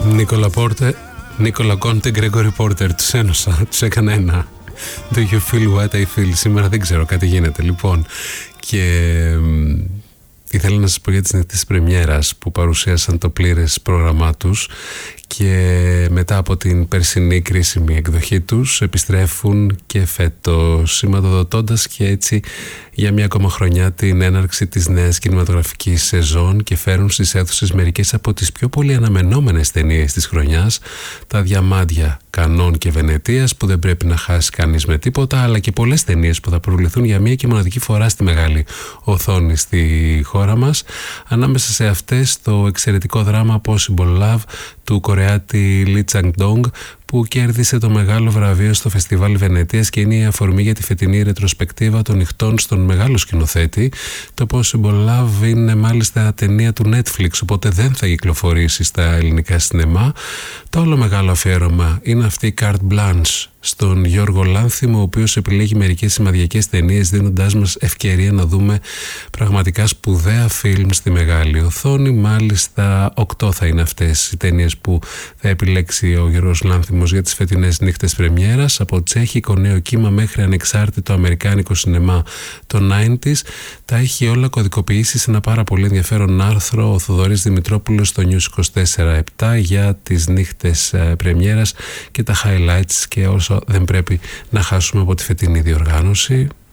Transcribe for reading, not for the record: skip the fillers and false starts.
Νίκολα Κόντε, Γκρέγκορι Πόρτερ. Τους ένωσα, τους έκανα ένα. Do you feel what I feel? Σήμερα δεν ξέρω, κάτι γίνεται. Λοιπόν, και ήθελα να σας πω για τις νύχτες πρεμιέρας που παρουσίασαν το πλήρες πρόγραμμά τους και μετά από την περσινή κρίσιμη εκδοχή τους επιστρέφουν και φέτος, σηματοδοτώντας και έτσι για μια ακόμα χρονιά την έναρξη της νέας κινηματογραφικής σεζόν και φέρουν στις αίθουσες μερικές από τις πιο πολύ αναμενόμενες ταινίες της χρονιάς, τα διαμάντια Κανών και Βενετίας που δεν πρέπει να χάσει κανείς με τίποτα, αλλά και πολλές ταινίες που θα προβληθούν για μια και μοναδική φορά στη μεγάλη οθόνη στη χώρα μας. Ανάμεσα σε αυτές το εξαιρετικό δράμα Possible Love του Κορεάτη Λι Τσανγκ-ντόγκ που κέρδισε το μεγάλο βραβείο στο Φεστιβάλ Βενετίας και είναι η αφορμή για τη φετινή ρετροσπεκτίβα των νυχτών στον μεγάλο σκηνοθέτη. Το Possible Love είναι μάλιστα ταινία του Netflix, οπότε δεν θα κυκλοφορήσει στα ελληνικά σινεμά. Το άλλο μεγάλο αφιέρωμα είναι αυτή η Carte Blanche στον Γιώργο Λάνθιμο, ο οποίος επιλέγει μερικές σημαδιακές ταινίες, δίνοντάς μας ευκαιρία να δούμε πραγματικά σπουδαία φιλμ στη μεγάλη οθόνη. Μάλιστα 8 θα είναι αυτές οι ταινίες που θα επιλέξει ο Γιώργος Λάνθιμος για τις φετινές νύχτες πρεμιέρας, από τσέχικο νέο κύμα μέχρι ανεξάρτητο αμερικάνικο σινεμά των 90s. Τα έχει όλα κωδικοποιήσει σε ένα πάρα πολύ ενδιαφέρον άρθρο ο Θοδωρής Δημητρόπουλος στο News 24/7 για τις νύχτες πρεμιέρας και τα highlights και όσο δεν πρέπει να χάσουμε από τη φετινή διοργάνωση.